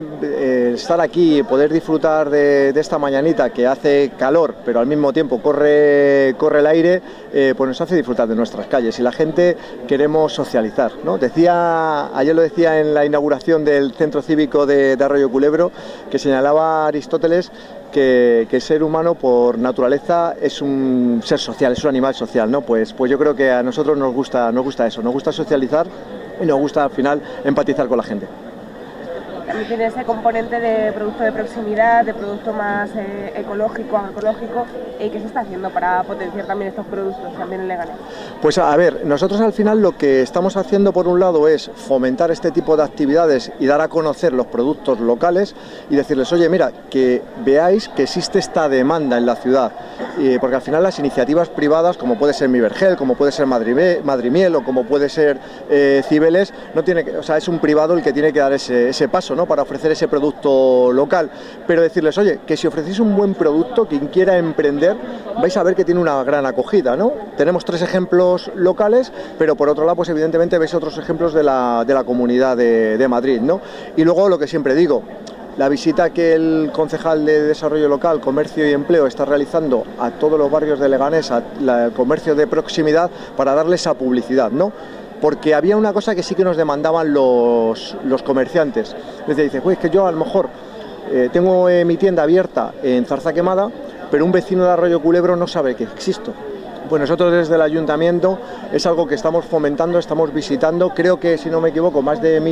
Estar aquí y poder disfrutar de esta mañanita que hace calor, pero al mismo tiempo corre el aire, pues nos hace disfrutar de nuestras calles y la gente queremos socializar, ¿no? Ayer lo decía en la inauguración del Centro Cívico de Arroyo Culebro, que señalaba Aristóteles que el ser humano por naturaleza es un ser social, es un animal social, ¿no? Pues yo creo que a nosotros nos gusta eso, nos gusta socializar y nos gusta al final empatizar con la gente. También tiene ese componente de producto de proximidad, de producto más ecológico, agroecológico. ¿Qué se está haciendo para potenciar también estos productos también en Leganés? Pues a ver, nosotros al final lo que estamos haciendo por un lado es fomentar este tipo de actividades y dar a conocer los productos locales y decirles, oye, mira, que veáis que existe esta demanda en la ciudad, porque al final las iniciativas privadas, como puede ser Mi Vergel, como puede ser Madrimiel o como puede ser Cibeles, es un privado el que tiene que dar ese paso, ¿no? Para ofrecer ese producto local, pero decirles, oye, que si ofrecéis un buen producto, quien quiera emprender, vais a ver que tiene una gran acogida, ¿no? Tenemos 3 ejemplos locales, pero por otro lado, pues evidentemente veis otros ejemplos de la Comunidad de Madrid, ¿no? Y luego lo que siempre digo, la visita que el concejal de Desarrollo Local, Comercio y Empleo está realizando a todos los barrios de Leganés, al comercio de proximidad, para darle esa publicidad, ¿no? Porque había una cosa que sí que nos demandaban los comerciantes. Les dice, pues que yo a lo mejor tengo mi tienda abierta en Zarza Quemada, pero un vecino de Arroyo Culebro no sabe que existo. Pues nosotros desde el Ayuntamiento es algo que estamos fomentando, estamos visitando, creo que si no me equivoco más de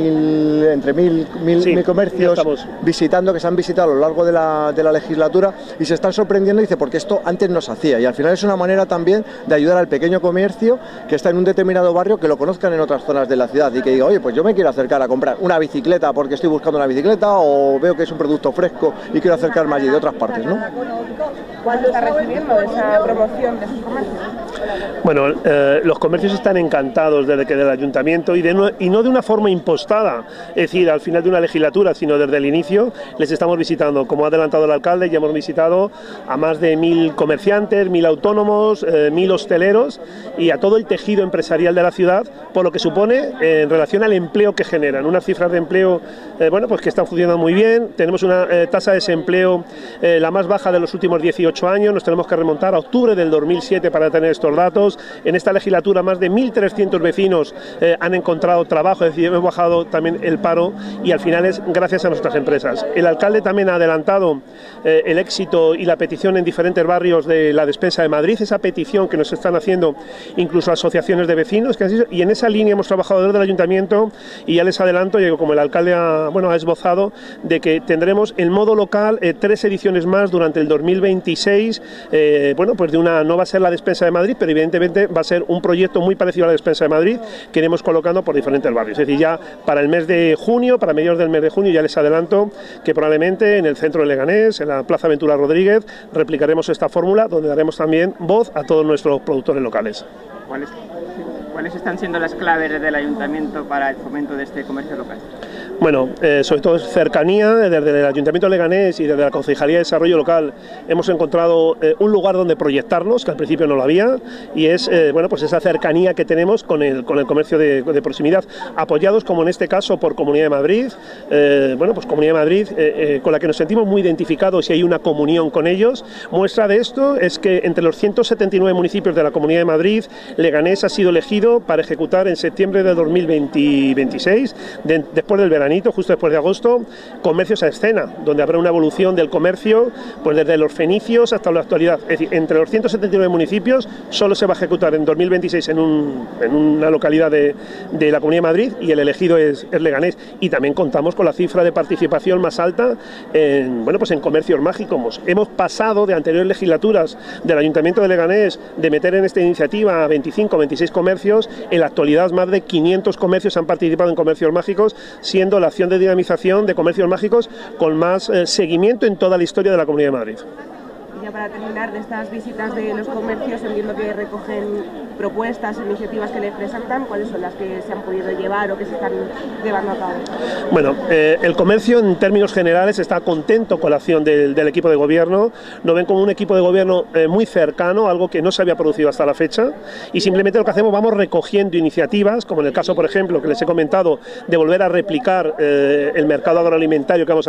1.000 comercios visitando, que se han visitado a lo largo de la legislatura y se están sorprendiendo, dice, porque esto antes no se hacía y al final es una manera también de ayudar al pequeño comercio que está en un determinado barrio, que lo conozcan en otras zonas de la ciudad y que diga, oye, pues yo me quiero acercar a comprar una bicicleta porque estoy buscando una bicicleta o veo que es un producto fresco y quiero acercarme allí de otras partes, ¿no? ¿Cuándo está recibiendo esa promoción de sus comercios? Bueno, los comercios están encantados desde que del Ayuntamiento y no de una forma impostada, es decir, al final de una legislatura, sino desde el inicio les estamos visitando. Como ha adelantado el alcalde, ya hemos visitado a más de 1.000 comerciantes, 1.000 autónomos, 1.000 hosteleros y a todo el tejido empresarial de la ciudad, por lo que supone en relación al empleo que generan. Unas cifras de empleo pues que están funcionando muy bien. Tenemos una tasa de desempleo la más baja de los últimos 18 años, nos tenemos que remontar a octubre del 2007 para tener estos datos. En esta legislatura más de 1.300 vecinos han encontrado trabajo, es decir, hemos bajado también el paro y al final es gracias a nuestras empresas. El alcalde también ha adelantado el éxito y la petición en diferentes barrios de la despensa de Madrid, esa petición que nos están haciendo incluso asociaciones de vecinos, y en esa línea hemos trabajado desde el Ayuntamiento y ya les adelanto, como el alcalde ha esbozado, de que tendremos en modo local 3 ediciones más durante el 2026, pues no va a ser la despensa de Madrid, pero evidentemente va a ser un proyecto muy parecido a la despensa de Madrid que iremos colocando por diferentes barrios. Es decir, ya para el mes de junio, para mediados del mes de junio, ya les adelanto que probablemente en el centro de Leganés, en la Plaza Ventura Rodríguez, replicaremos esta fórmula donde daremos también voz a todos nuestros productores locales. ¿Cuáles están siendo las claves del Ayuntamiento para el fomento de este comercio local? Bueno, sobre todo cercanía. Desde el Ayuntamiento de Leganés y desde la Concejalía de Desarrollo Local hemos encontrado un lugar donde proyectarnos, que al principio no lo había, y es pues esa cercanía que tenemos con el comercio de proximidad, apoyados como en este caso por Comunidad de Madrid, pues Comunidad de Madrid con la que nos sentimos muy identificados y hay una comunión con ellos. Muestra de esto es que entre los 179 municipios de la Comunidad de Madrid, Leganés ha sido elegido para ejecutar en septiembre de 2026, después del verano, justo después de agosto, comercios a escena, donde habrá una evolución del comercio pues desde los fenicios hasta la actualidad. Es decir, entre los 179 municipios solo se va a ejecutar en 2026 en una localidad de la Comunidad de Madrid y el elegido es Leganés. Y también contamos con la cifra de participación más alta en comercios mágicos. Hemos pasado de anteriores legislaturas del Ayuntamiento de Leganés de meter en esta iniciativa a 25 o 26 comercios. En la actualidad más de 500 comercios han participado en comercios mágicos, siendo la acción de dinamización de comercios mágicos con más seguimiento en toda la historia de la Comunidad de Madrid. Ya para terminar, de estas visitas de los comercios, entiendo que recogen propuestas, iniciativas que les presentan. ¿Cuáles son las que se han podido llevar o que se están llevando a cabo? Bueno, el comercio en términos generales está contento con la acción del equipo de gobierno. Lo ven como un equipo de gobierno muy cercano, algo que no se había producido hasta la fecha, y simplemente lo que hacemos, vamos recogiendo iniciativas, como en el caso, por ejemplo, que les he comentado, de volver a replicar el mercado agroalimentario que vamos a